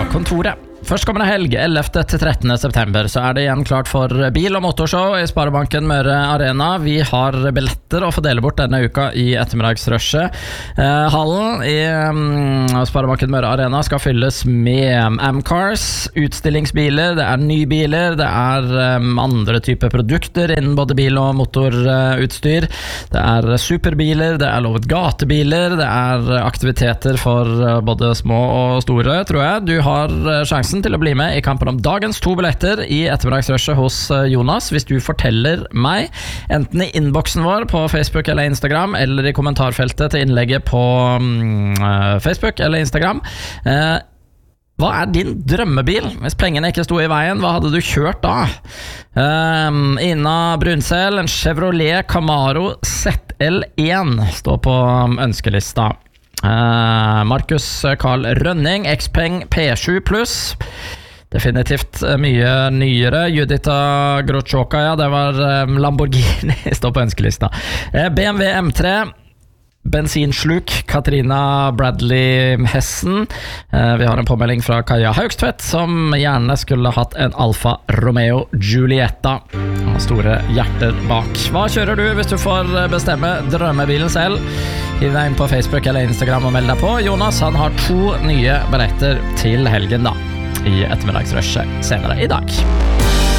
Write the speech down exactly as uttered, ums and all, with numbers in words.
kontoret. Førstkommende helg, ellevte til trettende september, så er det igjen klart for bil- og motorshow i Sparebanken Møre Arena. Vi har billetter å få dele bort denne uka i ettermiddagsrushet. Eh, hallen i um, Sparebanken Møre Arena skal fylles med Amcars, utstillingsbiler, det er nybiler, det er um, andre typer produkter innen både bil- og motorutstyr. Det er superbiler, det er lovet gatebiler, det er aktiviteter for både små og store, tror jeg. Du har sjansen til å bli med i kampen om dagens to billetter i ettermiddagsrushet hos Jonas hvis du forteller meg, enten i innboksen vår på Facebook eller Instagram, eller i kommentarfeltet til innlegget på um, Facebook eller Instagram. Eh, hva er din drømmebil? Hvis pengene ikke sto i veien, hva hadde du kjørt da? Um, Ina Brunsel, en Chevrolet Camaro Z L én står på ønskelista. Uh, Markus Karl Rønning, Xpeng P sju pluss, definitivt mye nyere. Judita Grochoka, ja, det var um, Lamborghini står på ønskelista. uh, B M W M tre, bensinsluk, Katrina Bradley Hessen. uh, Vi har en påmelding fra Kaja Haugstvedt, som gjerne skulle hatt en Alfa Romeo Giulietta. Store hjerter bak. Hva kjører du hvis du får bestemme drømmebilen selv? Hiv deg inn på Facebook eller Instagram og meld deg på. Jonas, han har to nye billetter til helgen da, i ettermiddagsrushet senere i dag.